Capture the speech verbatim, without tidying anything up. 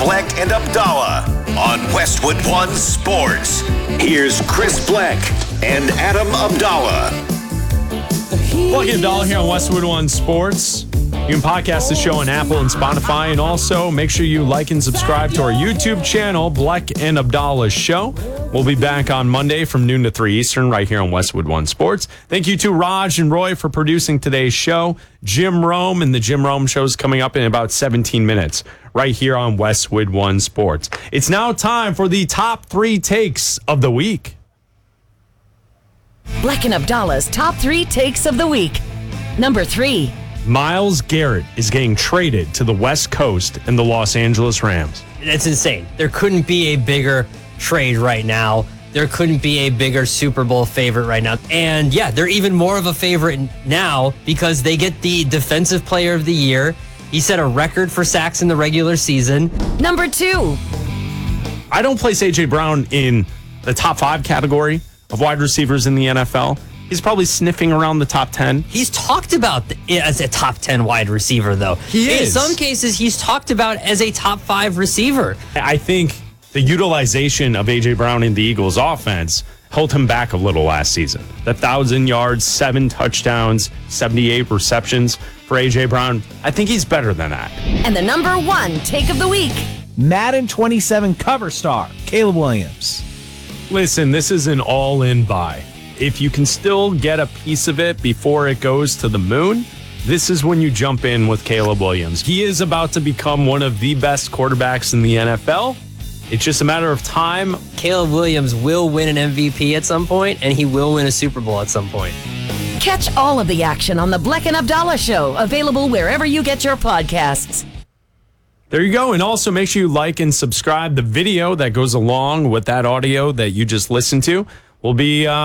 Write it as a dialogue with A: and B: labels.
A: Bleck and Abdallah on Westwood One Sports. Here's Chris Bleck and Adam Abdallah.
B: Bleck and Abdallah here on Westwood One Sports. You can podcast the show on Apple and Spotify, and also make sure you like and subscribe to our YouTube channel, Bleck and Abdallah Show. We'll be back on Monday from noon to three Eastern right here on Westwood One Sports. Thank you to Raj and Roy for producing today's show. Jim Rome and the Jim Rome Show is coming up in about seventeen minutes right here on Westwood One Sports. It's now time for the top three takes of the week.
C: Bleck and Abdallah's top three takes of the week. Number three.
B: Myles Garrett is getting traded to the West Coast and the Los Angeles Rams.
D: That's insane. There couldn't be a bigger trade right now. There couldn't be a bigger Super Bowl favorite right now. And yeah, they're even more of a favorite now because they get the Defensive Player of the Year. He set a record for sacks in the regular season.
C: Number two.
B: I don't place A J. Brown in the top five category of wide receivers in the N F L. He's probably sniffing around the top ten.
D: He's talked about as a top ten wide receiver, though.
B: He is.
D: In some cases, he's talked about as a top five receiver.
B: I think the utilization of A J. Brown in the Eagles offense held him back a little last season. The one thousand yards, seven touchdowns, seventy-eight receptions for A J. Brown. I think he's better than that.
C: And the number one take of the week.
E: Madden twenty-seven cover star, Caleb Williams.
B: Listen, this is an all-in buy. If you can still get a piece of it before it goes to the moon, this is when you jump in with Caleb Williams. He is about to become one of the best quarterbacks in the N F L. It's just a matter of time.
D: Caleb Williams will win an M V P at some point, and he will win a Super Bowl at some point.
C: Catch all of the action on the Bleck and Abdallah Show, available wherever you get your podcasts.
B: There you go. And also make sure you like and subscribe the video that goes along with that audio that you just listened to. We'll be... Uh